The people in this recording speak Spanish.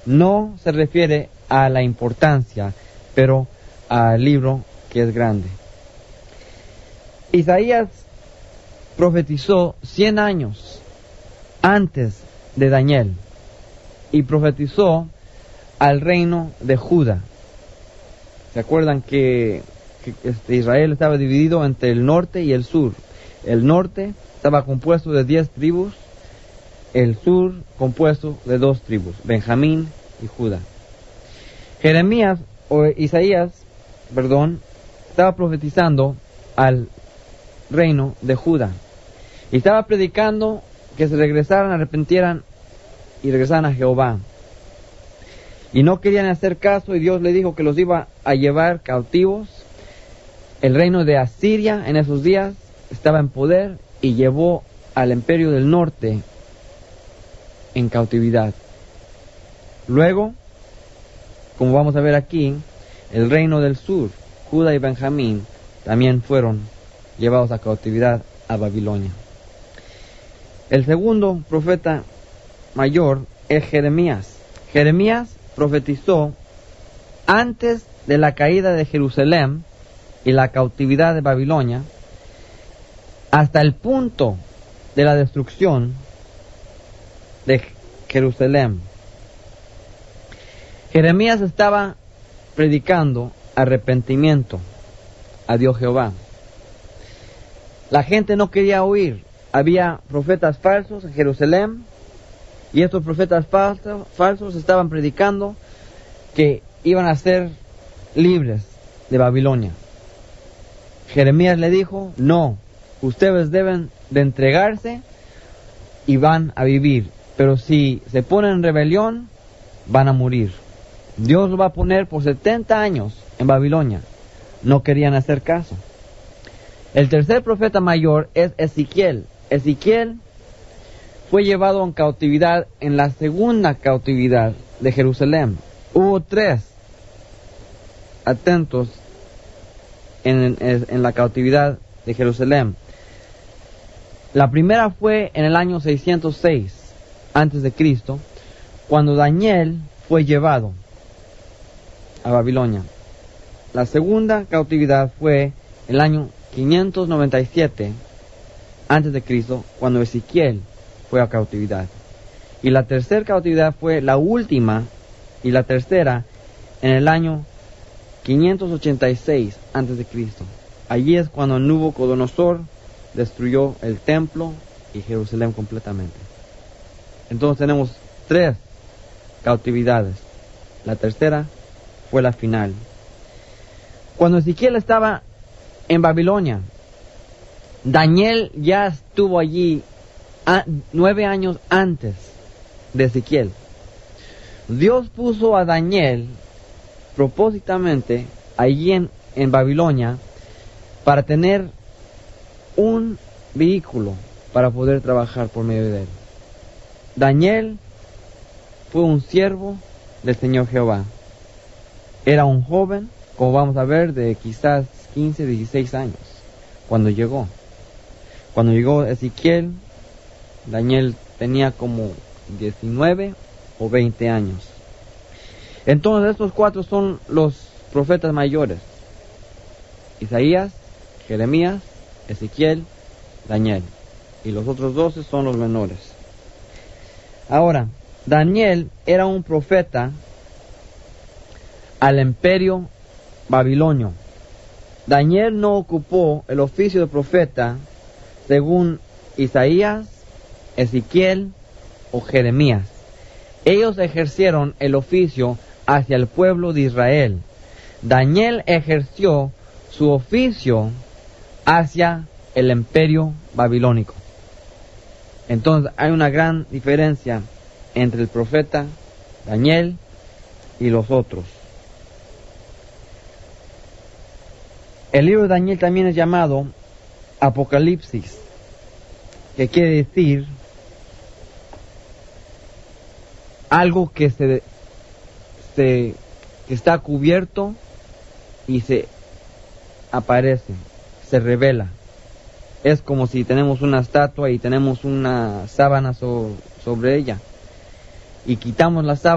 no se refiere a la importancia, pero al libro que es grande. Isaías profetizó 100 años antes de Daniel y profetizó al reino de Judá. ¿Se acuerdan que Israel estaba dividido entre el norte y el sur? El norte estaba compuesto de 10 tribus, el sur compuesto de 2 tribus, Benjamín y Judá. Isaías, estaba profetizando al reino de Judá y estaba predicando que se regresaran, arrepintieran y regresaran a Jehová. Y no querían hacer caso, y Dios le dijo que los iba a llevar cautivos. El reino de Asiria en esos días estaba en poder y llevó al imperio del norte en cautividad. Luego, como vamos a ver aquí, el reino del sur, Judá y Benjamín, también fueron llevados a cautividad a Babilonia. El segundo profeta mayor es Jeremías. Jeremías profetizó antes de la caída de Jerusalén y la cautividad de Babilonia, hasta el punto de la destrucción de Jerusalén. Jeremías estaba predicando arrepentimiento a Dios Jehová. La gente no quería oír. Había profetas falsos en Jerusalén, y estos profetas falsos estaban predicando que iban a ser libres de Babilonia. Jeremías le dijo: no, ustedes deben de entregarse y van a vivir, pero si se ponen en rebelión, van a morir. Dios los va a poner por 70 años en Babilonia. No querían hacer caso. El tercer profeta mayor es Ezequiel. Ezequiel fue llevado en cautividad en la segunda cautividad de Jerusalén. Hubo 3 atentos en la cautividad de Jerusalén. La primera fue en el año 606 antes de Cristo, cuando Daniel fue llevado a Babilonia. La segunda cautividad fue el año 597 antes de Cristo, cuando Ezequiel fue a cautividad. Y la tercera cautividad fue la última y la tercera en el año 586 antes de Cristo. Allí es cuando Nabucodonosor destruyó el templo y Jerusalén completamente. Entonces tenemos 3 cautividades. La tercera fue la final. Cuando Ezequiel estaba en Babilonia, Daniel ya estuvo allí 9 años antes de Ezequiel. Dios puso a Daniel propósitamente allí en Babilonia para tener un vehículo para poder trabajar por medio de él. Daniel fue un siervo del Señor Jehová. Era un joven, como vamos a ver, de quizás 15, 16 años cuando llegó. Cuando llegó Ezequiel, Daniel tenía como 19 o 20 años. Entonces estos 4 son los profetas mayores: Isaías, Jeremías, Ezequiel, Daniel. Y los otros 12 son los menores. Ahora, Daniel era un profeta al imperio babilonio. Daniel no ocupó el oficio de profeta según Isaías, Ezequiel o Jeremías. Ellos ejercieron el oficio hacia el pueblo de Israel. Daniel ejerció su oficio hacia el imperio babilónico. Entonces hay una gran diferencia entre el profeta Daniel y los otros. El libro de Daniel también es llamado Apocalipsis, que quiere decir algo que que está cubierto y se aparece, se revela. Es como si tenemos una estatua y tenemos una sábana sobre ella y quitamos la sábana